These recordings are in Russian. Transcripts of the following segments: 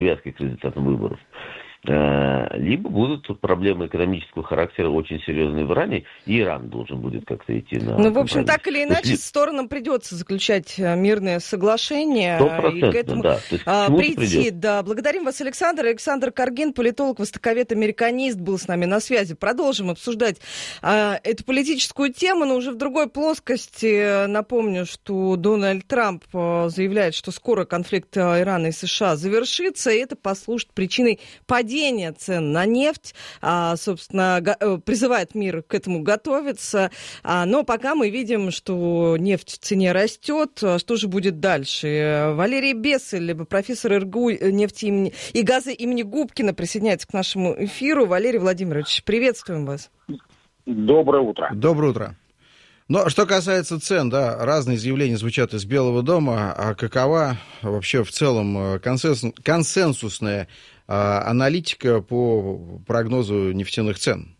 привязкой к результатам выборов, либо будут проблемы экономического характера очень серьезные в Иране, и Иран должен будет как-то идти на Ну, в общем, компромисс. так или иначе, сторонам придется заключать мирное соглашение. 100%, и к этому да. То есть к чему-то прийти. придет. Да. Благодарим вас, Александр. Александр Каргин, политолог, востоковед, американист, был с нами на связи. Продолжим обсуждать эту политическую тему, но уже в другой плоскости. Напомню, что Дональд Трамп заявляет, что скоро конфликт Ирана и США завершится, и это послужит причиной падения цен на нефть. Собственно, призывает мир к этому готовиться. Но пока мы видим, что нефть в цене растет. Что же будет дальше? Валерий Бесель, профессор РГУ нефти и газа имени Губкина, присоединяется к нашему эфиру. Валерий Владимирович, приветствуем вас. Доброе утро. Доброе утро. Но что касается цен, да, разные заявления звучат из Белого дома. А какова вообще в целом консенсусная аналитика по прогнозу нефтяных цен?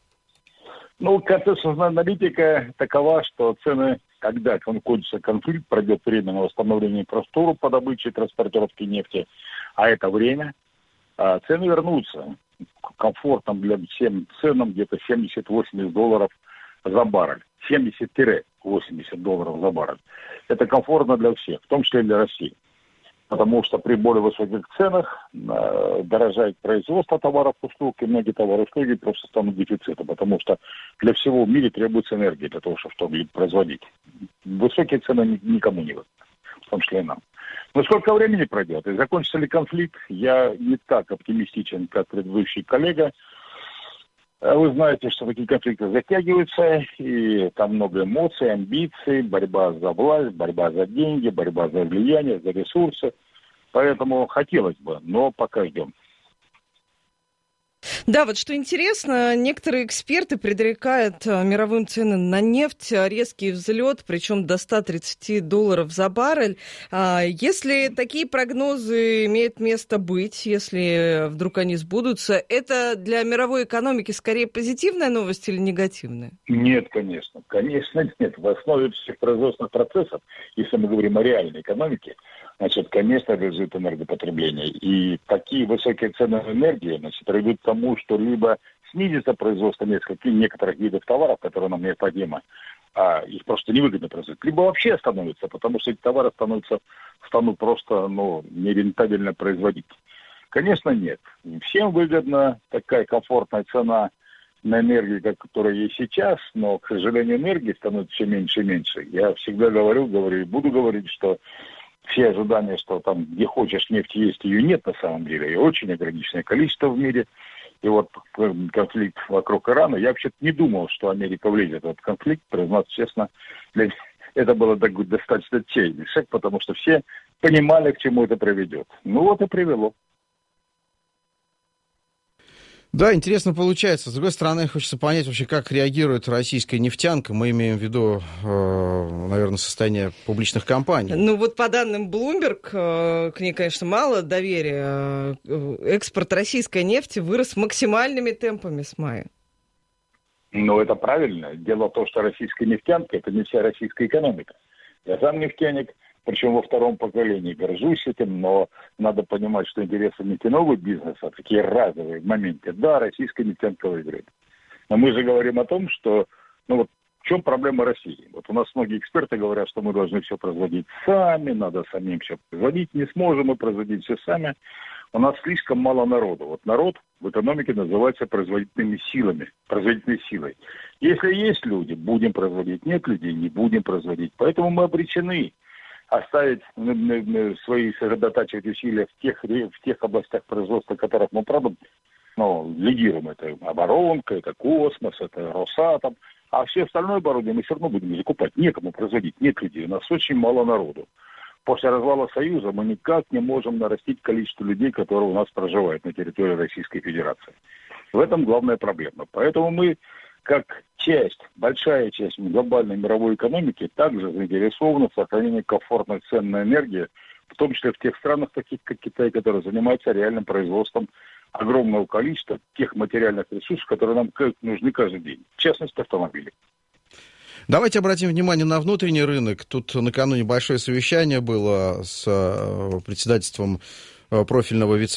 Ну, консенсусная аналитика такова, что цены, когда кончится конфликт, пройдет время на восстановление инфраструктуры по добыче и транспортировке нефти, а это время, цены вернутся к комфортным для всем ценам где-то $70-80 за баррель. 70-80 долларов за баррель. Это комфортно для всех, в том числе и для России. Потому что при более высоких ценах дорожает производство товаров и услуг, и многие товары и услуги просто станут дефицитом, потому что для всего в мире требуется энергия для того, чтобы что-либо производить. Высокие цены никому не выгодны, в том числе и нам. Но сколько времени пройдет и закончится ли конфликт, я не так оптимистичен, как предыдущий коллега. Вы знаете, что такие конфликты затягиваются, и там много эмоций, амбиций, борьба за власть, борьба за деньги, борьба за влияние, за ресурсы. Поэтому хотелось бы, но пока ждем. Да, вот что интересно, некоторые эксперты предрекают мировым ценам на нефть резкий взлет, причем до $130 за баррель. Если такие прогнозы имеют место быть, если вдруг они сбудутся, это для мировой экономики скорее позитивная новость или негативная? Нет, конечно. Конечно, нет. В основе всех производственных процессов, если мы говорим о реальной экономике, значит, конечно, лежит энергопотребление. И такие высокие цены на энергию, значит, приведут к тому, что либо снизится производство некоторых видов товаров, которые нам необходимы, а их просто невыгодно производить, либо вообще остановится, потому что эти товары станут просто нерентабельно производить. Конечно, нет. Всем выгодна такая комфортная цена на энергию, которая есть сейчас, но, к сожалению, энергии становится все меньше и меньше. Я всегда говорю и буду говорить, что все ожидания, что там, где хочешь нефть есть, ее нет на самом деле, и очень ограниченное количество в мире. И вот конфликт вокруг Ирана, я вообще-то не думал, что Америка влезет в этот конфликт, признаться честно, это было достаточно отчаянный шаг, потому что все понимали, к чему это приведет. Ну вот и привело. Да, интересно получается. С другой стороны, хочется понять вообще, как реагирует российская нефтянка. Мы имеем в виду, наверное, состояние публичных компаний. Ну вот по данным Bloomberg, к ней, конечно, мало доверия. Экспорт российской нефти вырос максимальными темпами с мая. Ну это правильно. Дело в том, что российская нефтянка – это не вся российская экономика. Я сам нефтяник. Причем во втором поколении горжусь этим, но надо понимать, что интересы нефтяного бизнеса, такие разовые в моменте, да, российская нефтянка выиграет. Но мы же говорим о том, что, в чем проблема России? Вот у нас многие эксперты говорят, что мы должны все производить сами, надо самим все производить, не сможем мы производить все сами. У нас слишком мало народу. Вот народ в экономике называется производительной силой. Если есть люди, будем производить, нет людей, не будем производить. Поэтому мы обречены оставить свои сосредотачивать усилия в тех областях производства, в которых мы, правда, лидируем. Это оборонка, это космос, это Росатом. А все остальное оборудование мы все равно будем закупать. Некому производить, нет людей. У нас очень мало народу. После развала Союза мы никак не можем нарастить количество людей, которые у нас проживают на территории Российской Федерации. В этом главная проблема. Поэтому мы, как большая часть глобальной мировой экономики, также заинтересованы в сохранении комфортных цен на энергию, в том числе в тех странах, таких как Китай, которые занимаются реальным производством огромного количества тех материальных ресурсов, которые нам нужны каждый день, в частности, автомобили. Давайте обратим внимание на внутренний рынок. Тут накануне большое совещание было с председательством профильного вице